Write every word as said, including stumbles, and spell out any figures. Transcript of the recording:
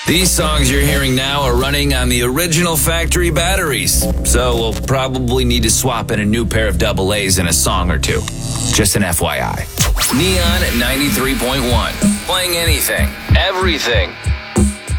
These songs you're hearing now are running on the original factory batteries, so we'll probably need to swap in a new pair of double A's in a song or two. Just an F Y I. Neon ninety-three point one. Playing anything, everything,